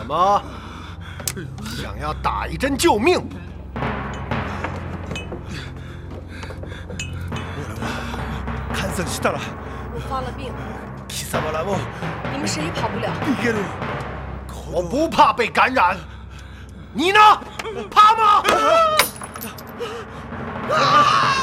怎么想要打一针救命？ 感染したら我发了病， 貴様らも你们谁也跑不了。 逃げる。 我不怕被感染，你呢？怕吗？